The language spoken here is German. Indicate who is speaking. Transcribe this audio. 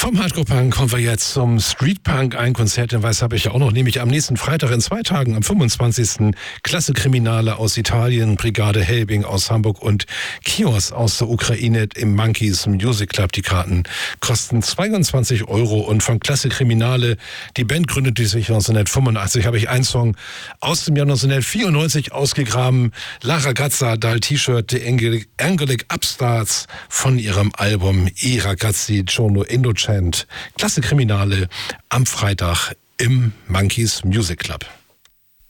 Speaker 1: Vom Hardcore-Punk kommen wir jetzt zum Street-Punk. Ein Konzerthinweis habe ich auch noch, nämlich am nächsten Freitag in 2 Tagen, am 25. Klasse Kriminale aus Italien, Brigade Helbing aus Hamburg und Kios aus der Ukraine im Monkeys Music Club. Die Karten kosten 22 € und von Klasse Kriminale, die Band gründete sich 1985, habe ich einen Song aus dem Jahr 1994 ausgegraben. La Ragazza dal T-Shirt, die Angelic Upstarts von ihrem Album I Ragazzi Giorno Innocent. Klasse Kriminale am Freitag im Monkeys Music Club.